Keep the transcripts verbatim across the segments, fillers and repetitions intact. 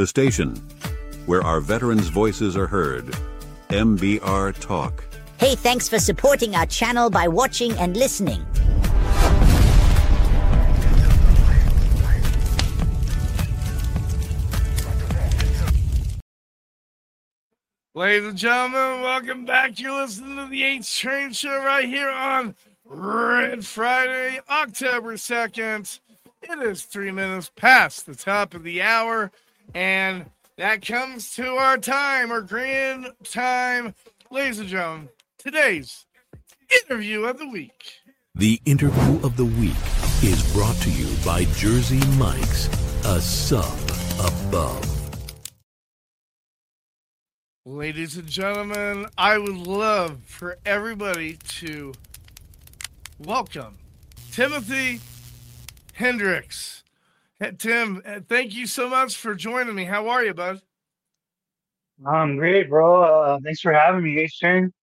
The station where our veterans' voices are heard. M B R Talk. Hey, thanks for supporting our channel by watching and listening. Ladies and gentlemen, welcome back. You're listening to the H Train Show right here on Red Friday, October second. It is three minutes past the top of the hour, and that comes to our time, our grand time. Ladies and gentlemen, today's interview of the week. The interview of the week is brought to you by Jersey Mike's, a sub above. Ladies and gentlemen, I would love for everybody to welcome Timothy Hendricks. Hey, Tim, thank you so much for joining me. How are you, bud? I'm great, bro. Uh, thanks for having me, H-Train.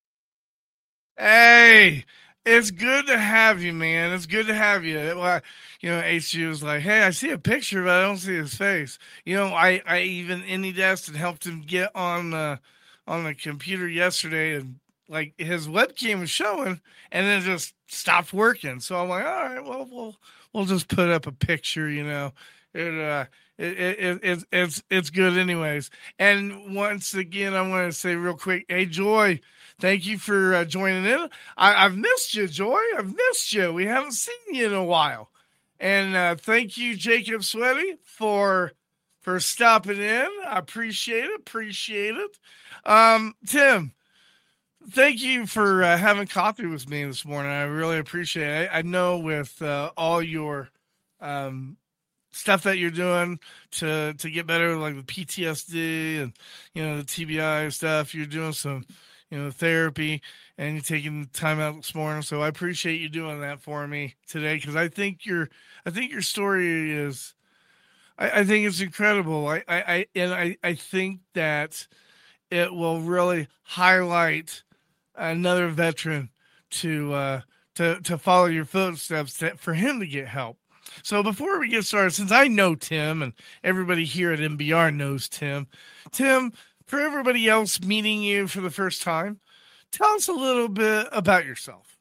Hey, it's good to have you, man. It's good to have you. Well, you know, H G was like, hey, I see a picture, but I don't see his face. You know, I, I even AnyDesk and helped him get on the, on the computer yesterday, and like his webcam was showing, and then it just stopped working. So I'm like, all right, well, we'll we'll just put up a picture, you know. It uh it, it, it it's it's it's good anyways. And once again, I want to say real quick, hey Joy, thank you for uh, joining in. I, I've missed you, Joy. I've missed you. We haven't seen you in a while. And uh, thank you, Jacob Sweaty, for for stopping in. I appreciate it. Appreciate it. Um, Tim, thank you for uh, having coffee with me this morning. I really appreciate it. I, I know with uh, all your um, stuff that you're doing to to get better, like the P T S D and you know the T B I stuff, you're doing some you know therapy, and you're taking time out this morning. So I appreciate you doing that for me today, because I think your I think your story is, I, I think it's incredible. I, I, I and I, I think that it will really highlight another veteran to uh, to to follow your footsteps, to, for him to get help. So before we get started, since I know Tim and everybody here at M B R knows Tim, Tim, for everybody else meeting you for the first time, tell us a little bit about yourself.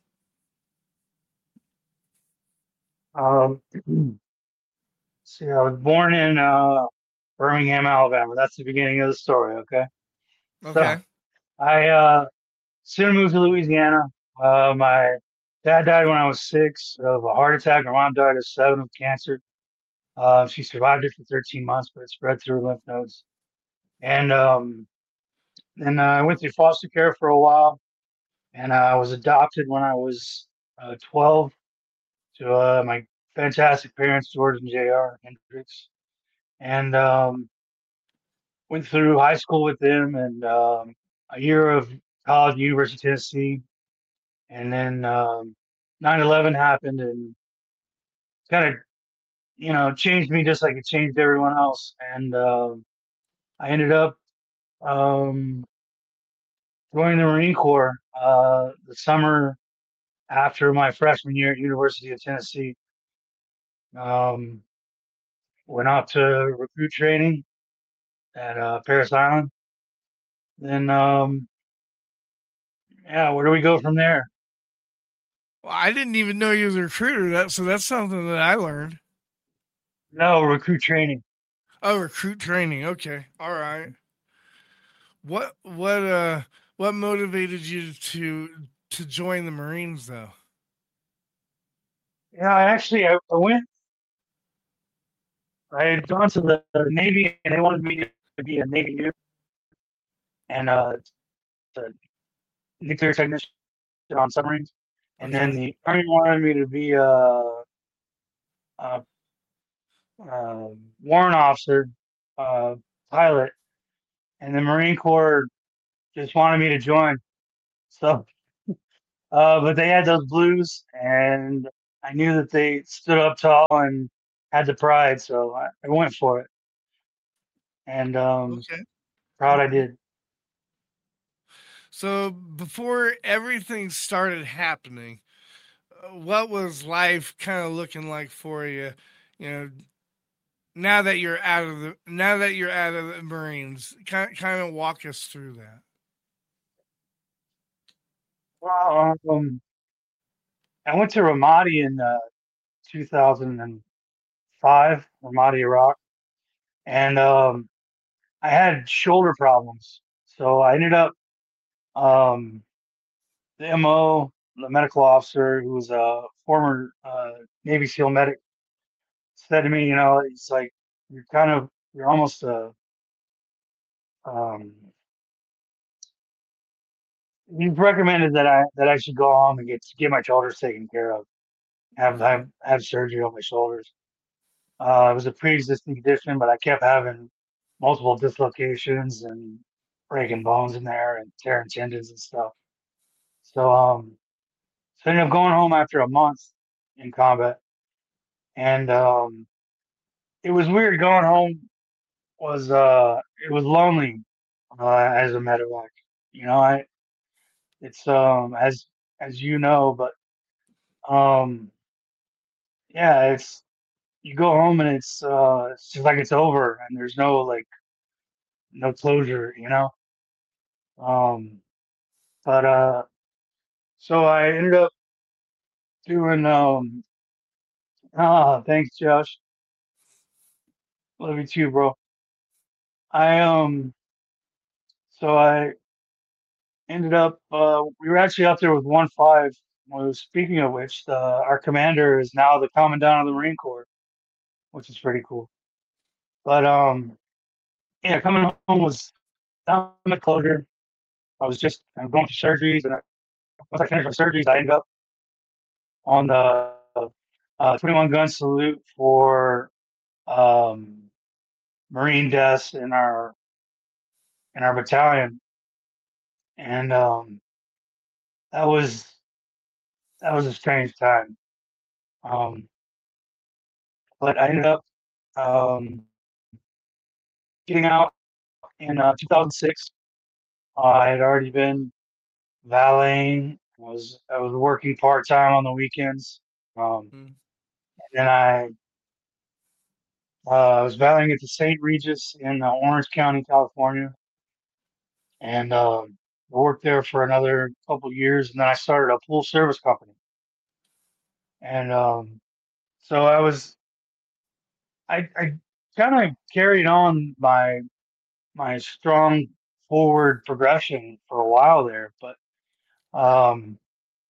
Um, see, I was born in uh, Birmingham, Alabama. That's the beginning of the story, okay? Okay. So I uh, soon moved to Louisiana. Uh, my dad died when I was six of a heart attack. My mom died at seven of cancer. Uh, she survived it for thirteen months, but it spread through her lymph nodes. And um, then uh, I went through foster care for a while, and uh, I was adopted when I was uh, twelve to uh, my fantastic parents, George and J R Hendricks. And um, went through high school with them and um, a year of college at University of Tennessee. And then um, nine eleven happened and kind of, you know, changed me just like it changed everyone else. And um, I ended up um, joining the Marine Corps uh, the summer after my freshman year at University of Tennessee. Um, went out to recruit training at uh, Parris Island. Then, um, yeah, where do we go from there? Well, I didn't even know you was a recruiter, that so that's something that I learned. No, recruit training. Oh, recruit training. Okay. All right. What what uh what motivated you to to join the Marines though? Yeah, I actually I, I went. I had gone to the, the Navy, and they wanted me to be a Navy nuke and uh, the nuclear technician on submarines. And then Okay. the Army wanted me to be a, a, a warrant officer, uh, pilot, and the Marine Corps just wanted me to join. So, uh, but they had those blues, and I knew that they stood up tall and had the pride, so I, I went for it. And um, Okay. proud I did. So before everything started happening, uh, what was life kind of looking like for you? You know, now that you're out of the now that you're out of the Marines, kind kind of walk us through that. Well, um, I went to Ramadi in uh, two thousand five, Ramadi, Iraq, and um, I had shoulder problems. So I ended up um, the M O, the medical officer, who was a former uh, Navy SEAL medic, said to me, you know, it's like you're kind of you're almost a um, you've recommended that I that I should go home and get get my shoulders taken care of, have have have surgery on my shoulders. Uh, it was a pre-existing condition, but I kept having multiple dislocations and breaking bones in there and tearing tendons and stuff. So um, so I ended up going home after a month in combat, and um, it was weird going home. Was uh, it was lonely uh, as a medevac. You know, I it's um as as you know, but um yeah, it's you go home and it's uh it's just like it's over and there's no like no closure, you know. Um, but uh, so I ended up doing um ah thanks Josh, love you too, bro. I um so I ended up uh we were actually out there with one five. Well, speaking of which, the, our commander is now the commandant of the Marine Corps, which is pretty cool. But um yeah, coming home was down the closure. I was just I'm going through surgeries, and I, once I finished my surgeries, I ended up on the uh, twenty-one gun salute for um, Marine deaths in our in our battalion, and um, that was that was a strange time. Um, but I ended up um, getting out in uh, two thousand six. Uh, I had already been valeting. I was I was working part time on the weekends. Um, Mm. and then I uh, I was valeting at the Saint Regis in uh, Orange County, California, and um, I worked there for another couple years, and then I started a full service company. And um, so I was I I kind of carried on my my strong forward progression for a while there, but um,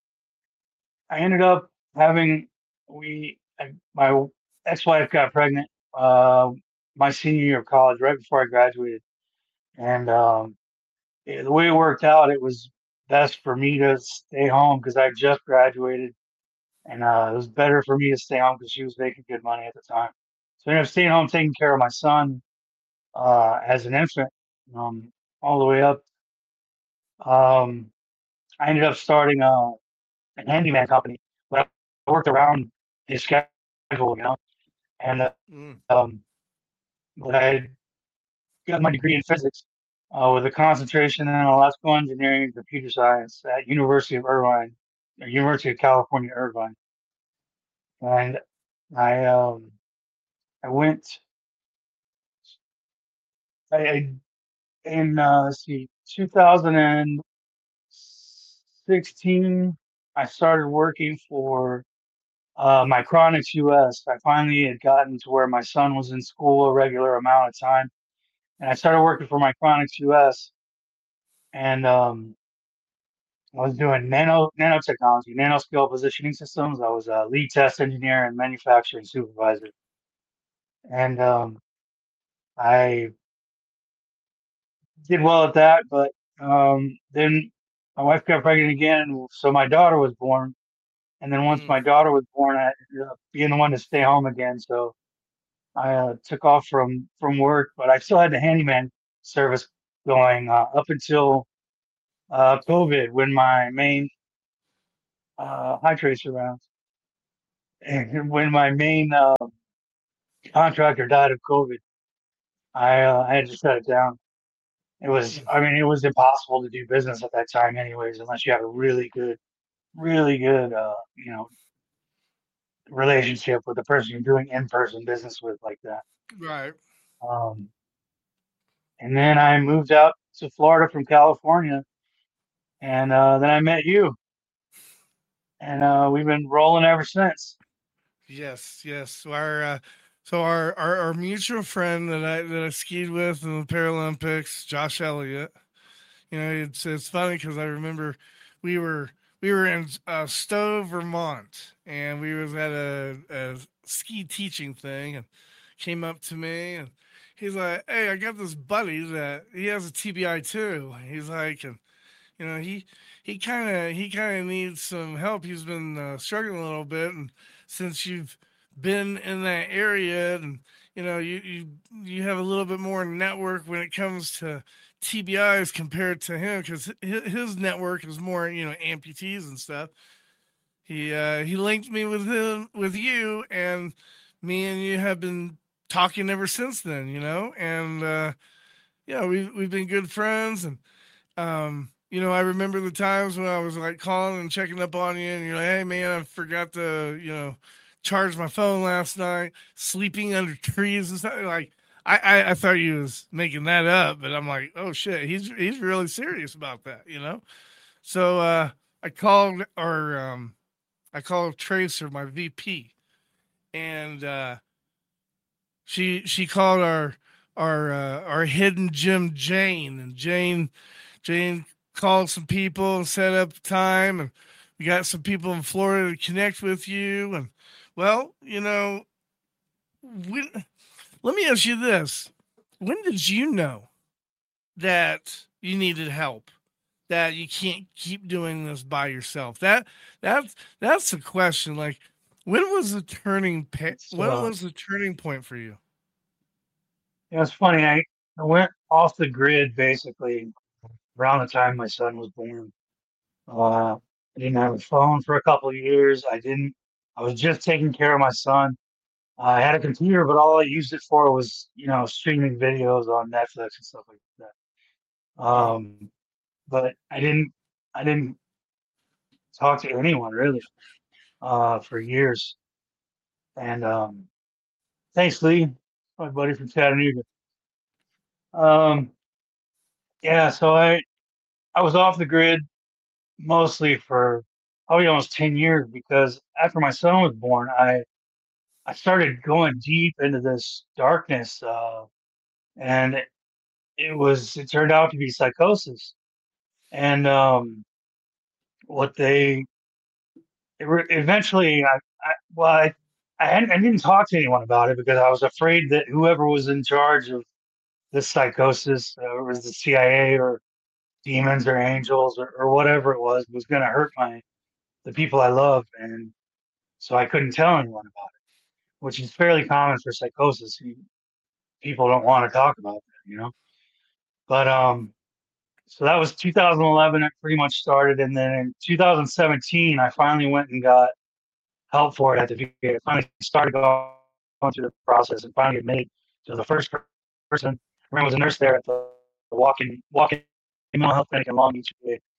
I ended up having we I, my ex-wife got pregnant uh, my senior year of college, right before I graduated, and um, eh, the way it worked out, it was best for me to stay home because I just graduated, and uh, it was better for me to stay home because she was making good money at the time. So I ended up staying home, taking care of my son uh, as an infant, um, all the way up. Um, I ended up starting a, a handyman company, but I worked around his schedule, you know, and uh, Mm. um, but I got my degree in physics uh, with a concentration in electrical engineering and computer science at University of Irvine, or University of California, Irvine. And I um, I went I, I in uh, let's see, two thousand sixteen. I started working for uh, Micronics U S. I finally had gotten to where my son was in school a regular amount of time, and I started working for Micronics U S. And um, I was doing nano nanotechnology, nanoscale positioning systems. I was a lead test engineer and manufacturing supervisor, and um, I did well at that. But um, then my wife got pregnant again, so my daughter was born. And then once Mm. my daughter was born, I ended up being the one to stay home again. So I uh, took off from from work, but I still had the handyman service going uh, up until uh, COVID, when my main uh, high tracer rounds, and when my main uh, contractor died of COVID, I uh, I had to shut it down. It was, I mean, it was impossible to do business at that time, anyways, unless you have a really good, really good, uh, you know, relationship with the person you're doing in-person business with like that. Right. Um, and then I moved out to Florida from California, and uh, then I met you, and uh, we've been rolling ever since. Yes, yes. So our uh, so our, our our mutual friend that I that I skied with in the Paralympics, Josh Elliott. You know, it's it's funny because I remember we were we were in uh, Stowe, Vermont, and we was at a, a ski teaching thing, and came up to me and he's like, "Hey, I got this buddy that he has a T B I too." He's like, and you know, he he kind of he kind of needs some help. He's been uh, struggling a little bit, and since you've been in that area, and you know, you you you have a little bit more network when it comes to T B Is compared to him, because his network is more, you know, amputees and stuff. He uh, he linked me with him with you, and me and you have been talking ever since then. You know, and uh, yeah, we've we've been good friends, and um, you know, I remember the times when I was like calling and checking up on you, and you're like, "Hey, man, I forgot to, you know, charge my phone last night, sleeping under trees and stuff." Like, I, I, I thought you was making that up, but I'm like, "Oh shit, he's he's really serious about that," you know. So uh, I called, or um, I called Tracer, my V P, and uh, she she called our our uh, our hidden gem Jane, and Jane Jane called some people and set up time, and we got some people in Florida to connect with you. And well, you know, when, let me ask you this: when did you know that you needed help? That you can't keep doing this by yourself? That that's that's the question. Like, when was the turning pa- when So, was the turning point for you? yeah, it's funny. I, I went off the grid basically around the time my son was born. Uh, I didn't have a phone for a couple of years. I didn't. I was just taking care of my son. I had a computer, but all I used it for was, you know, streaming videos on Netflix and stuff like that. Wow. Um, but I didn't. I didn't talk to anyone really uh, for years. And um, thanks, Lee, my buddy from Chattanooga. Um, yeah, so I I was off the grid mostly for probably almost ten years because after my son was born, I I started going deep into this darkness, uh, and it, it was it turned out to be psychosis. And um, what they it re- eventually, I, I well, I, I hadn't, I didn't talk to anyone about it because I was afraid that whoever was in charge of this psychosis, uh, was the C I A or demons or angels or, or whatever it was, was going to hurt my the people I love, and so I couldn't tell anyone about it, which is fairly common for psychosis. You, people don't want to talk about that, you know. But um, so that was two thousand eleven. It pretty much started, and then in two thousand seventeen, I finally went and got help for it at the V A. I finally started going through the process and finally admitted to the first person. I remember was a nurse there at the, the walk-in walk-in mental health clinic in Long Beach.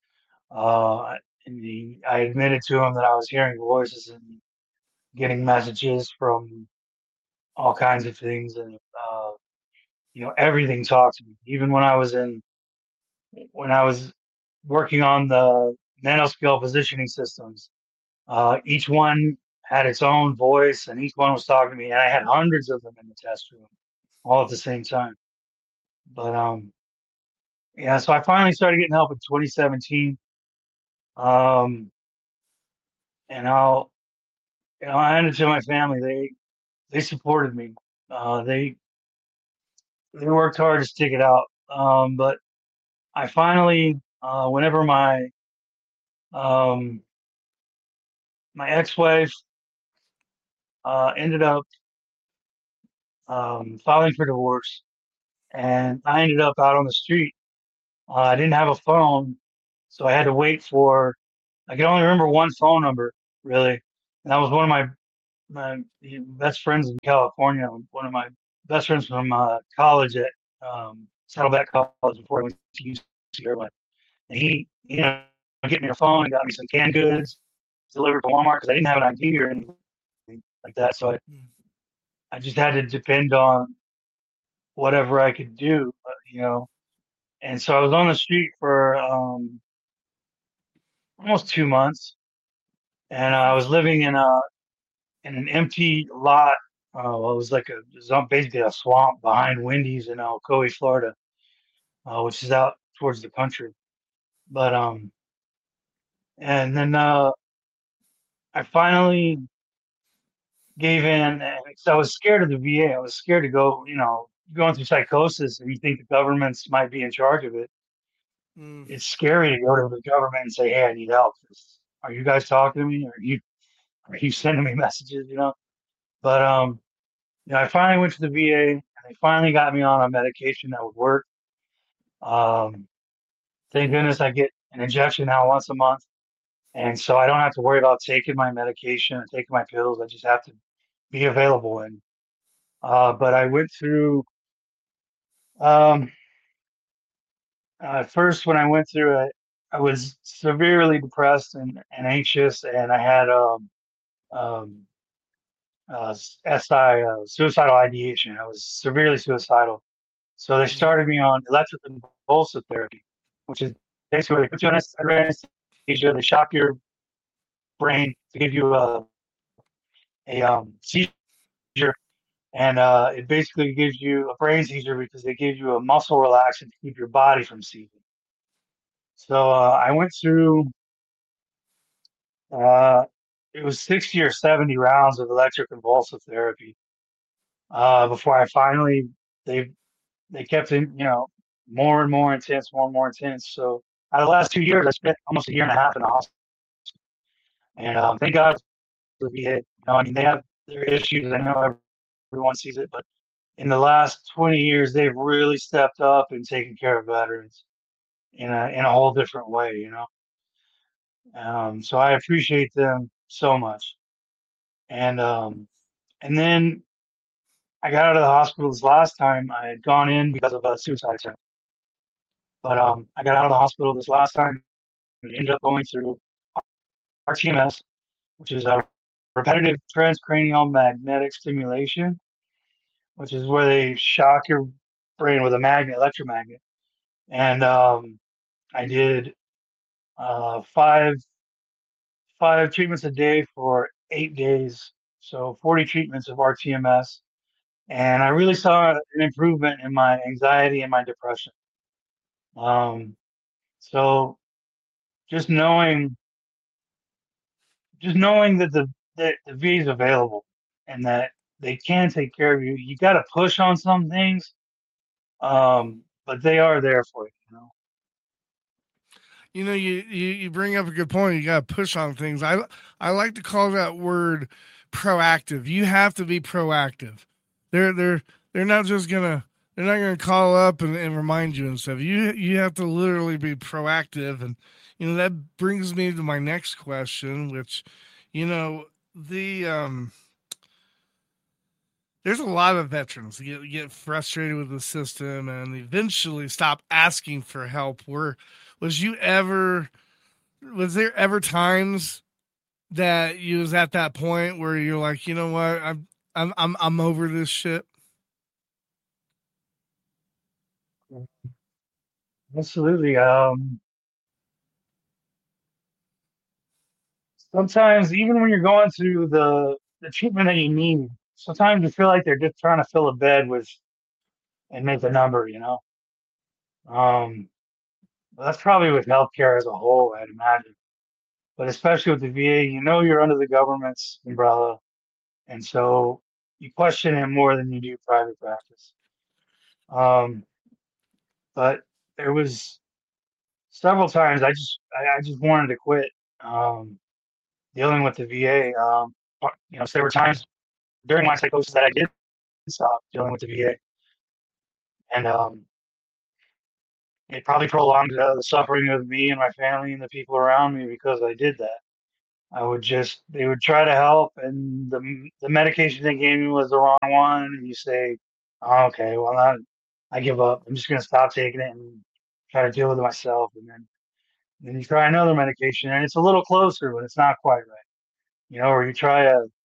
Uh, and he, I admitted to him that I was hearing voices and getting messages from all kinds of things, and uh, you know, everything talked to me. Even when I was in when I was working on the nanoscale positioning systems, uh, each one had its own voice, and each one was talking to me, and I had hundreds of them in the test room, all at the same time. But um, yeah, so I finally started getting help in twenty seventeen, um, and I'll, you know, I handed it to my family. They they supported me. Uh, they they worked hard to stick it out. Um, but I finally, uh, whenever my um, my ex-wife uh, ended up um, filing for divorce, and I ended up out on the street. Uh, I didn't have a phone, so I had to wait for. I could only remember one phone number really, and that was one of my my best friends in California. One of my best friends from uh, college at um, Saddleback College before I went to U C Irvine. And he, you know, get me a phone and got me some canned goods delivered to Walmart because I didn't have an I D or anything. like that. So I, I just had to depend on whatever I could do, uh, you know. And so I was on the street for um, almost two months, and I was living in a in an empty lot. Uh, well, it was like a it was on- basically a swamp behind Wendy's in Alcoa, Florida, uh, which is out towards the country. But um, and then uh, I finally gave in, and so I was scared of the V A. I was scared to go, you know, going through psychosis, and you think the governments might be in charge of it. Mm. It's scary to go to the government and say, "Hey, I need help. Are you guys talking to me? Are you are you sending me messages?" You know. But um, you know, I finally went to the V A, and they finally got me on a medication that would work. Um, thank goodness I get an injection now once a month, and so I don't have to worry about taking my medication and taking my pills. I just have to be available. And uh, but I went through um, uh, first when I went through it, I was severely depressed and, and anxious, and I had um, um, uh, S I, uh, suicidal ideation. I was severely suicidal. So they started me on electroconvulsive therapy, which is basically where they put you on anesthesia, they shock your brain to give you a, a um, seizure, and uh, it basically gives you a brain seizure because they give you a muscle relaxant to keep your body from seizing. So uh, I went through, uh, it was sixty or seventy rounds of electroconvulsive therapy uh, before I finally, they they kept it, you know, more and more intense, more and more intense. So out of the last two years, I spent almost a year and a half in the hospital. And um, thank God for the V A. You know, I mean, they have their issues. I know everyone sees it, but in the last twenty years, they've really stepped up and taken care of veterans in a in a whole different way. You know, um, so I appreciate them so much. And um, and then I got out of the hospital this last time. I had gone in because of a suicide attempt. But um, I got out of the hospital this last time and ended up going through R T M S, which is a repetitive transcranial magnetic stimulation, which is where they shock your brain with a magnet, electromagnet. And um, I did uh, five five treatments a day for eight days, so forty treatments of R T M S, and I really saw an improvement in my anxiety and my depression. Um, so just knowing just knowing that the that the V A is available and that they can take care of you. You got to push on some things, um, but they are there for you. You know. You know, you, you you bring up a good point. You got to push on things. I I like to call that word proactive. You have to be proactive. They're they're they're not just gonna they're not gonna call up and, and remind you and stuff. You you have to literally be proactive. And you know that brings me to my next question, which, you know, the um there's a lot of veterans that get, get frustrated with the system and eventually stop asking for help. Were was you ever was there ever times that you was at that point where you're like, you know what, I'm I'm I'm I'm over this shit? Absolutely. Um, sometimes even when you're going through the the treatment that you need, sometimes you feel like they're just trying to fill a bed with and make a number. You know. Um, that's probably with healthcare as a whole, I'd imagine. But especially with the V A, you know you're under the government's umbrella, and so you question it more than you do private practice. Um, but there was several times I just I, I just wanted to quit um, dealing with the V A. Um, you know, so there were times during my psychosis that I did stop dealing with the V A, and um, it probably prolonged uh, the suffering of me and my family and the people around me because I did that. I would just they would try to help, and the the medication they gave me was the wrong one, and you say, oh, okay, well, I, I give up. I'm just gonna stop taking it and try to deal with it myself, and then then you try another medication, and it's a little closer, but it's not quite right, you know. Or you try a